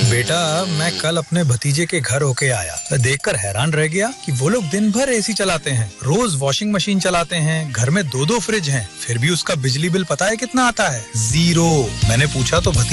बेटा, मैं कल अपने भतीजे के घर होके आया। मैं देखकर हैरान रह गया कि वो लोग दिन भर एसी चलाते हैं, रोज वॉशिंग मशीन चलाते हैं, घर में 2-2 फ्रिज हैं, फिर भी उसका बिजली बिल पता है कितना आता है? 0। मैंने पूछा तो भतीजे